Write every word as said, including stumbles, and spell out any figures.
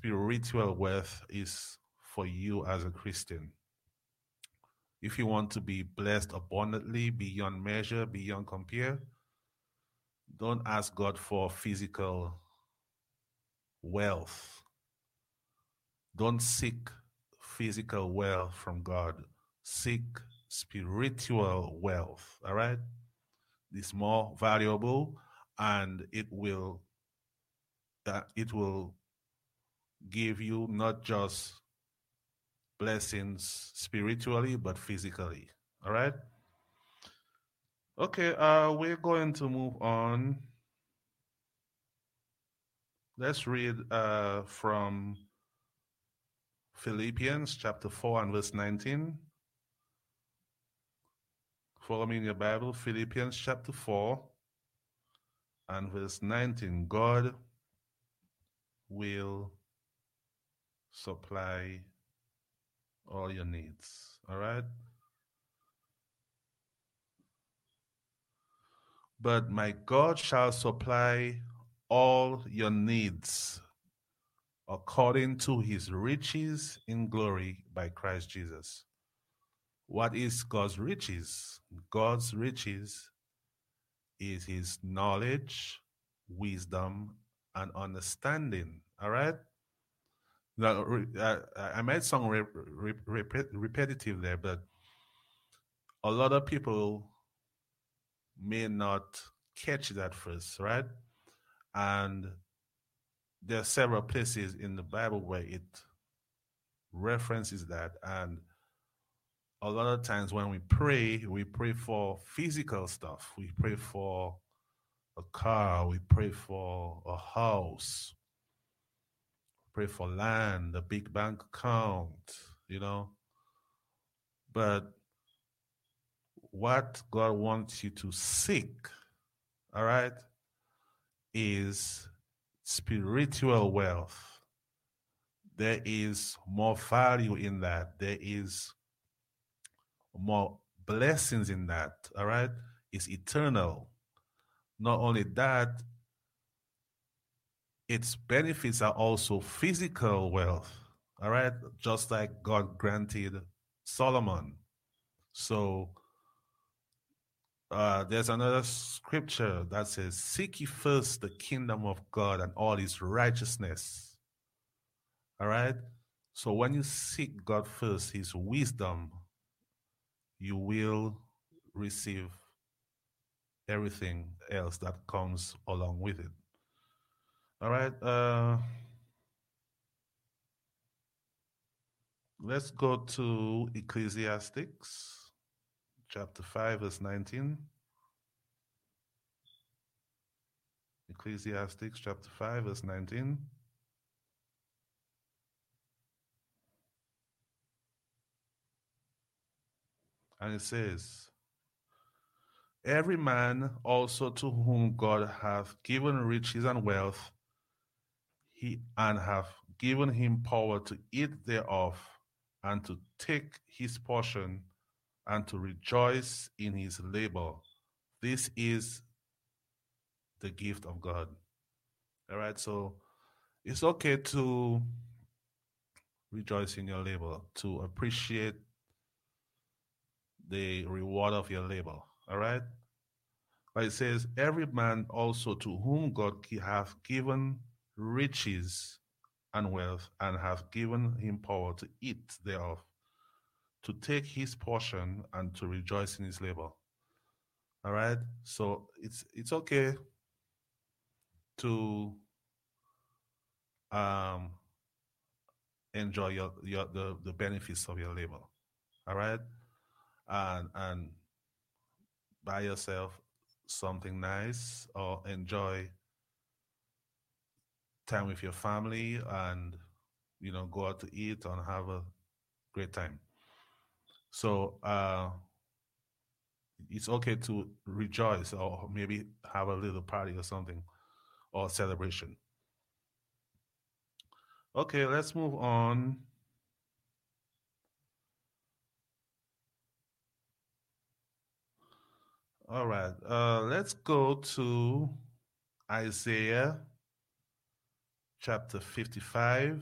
spiritual wealth is for you as a Christian. If you want to be blessed abundantly, beyond measure, beyond compare, don't ask God for physical wealth. Don't seek physical wealth from God. Seek spiritual wealth, all right? It's more valuable, and it will uh, it will give you not just blessings spiritually, but physically, all right? Okay, uh, we're going to move on. Let's read uh, from Philippians chapter four and verse nineteen. Follow me in your Bible, Philippians chapter four and verse nineteen. God will supply all your needs, all right? But my God shall supply all your needs according to his riches in glory by Christ Jesus. What is God's riches? God's riches is his knowledge, wisdom, and understanding. All right? Now, uh, I might sound re- re- re- repetitive there, but a lot of people may not catch that first, right? And there are several places in the Bible where it references that. And a lot of times when we pray, we pray for physical stuff. We pray for a car, we pray for a house, pray for land, a big bank account, you know. But what God wants you to seek, all right, is spiritual wealth. There is more value in that. There is more blessings in that, all right? It's eternal. Not only that, its benefits are also physical wealth, all right? Just like God granted Solomon. So uh, there's another scripture that says, seek ye first the kingdom of God and all his righteousness, all right? So when you seek God first, his wisdom, you will receive everything else that comes along with it. All right. Uh, let's go to Ecclesiastics chapter five, verse nineteen. Ecclesiastics chapter five, verse nineteen. And it says, every man also to whom God hath given riches and wealth, he and hath given him power to eat thereof, and to take his portion, and to rejoice in his labor. This is the gift of God. All right, so it's okay to rejoice in your labor, to appreciate the reward of your labor. All right? But it says, every man also to whom God hath given riches and wealth, and hath given him power to eat thereof, to take his portion and to rejoice in his labor. All right? So it's it's okay to um, enjoy your, your the, the benefits of your labor. All right? And and buy yourself something nice or enjoy time with your family, and you know, go out to eat and have a great time. So uh, it's okay to rejoice or maybe have a little party or something, or celebration. Okay, let's move on. All right, uh, let's go to Isaiah chapter fifty-five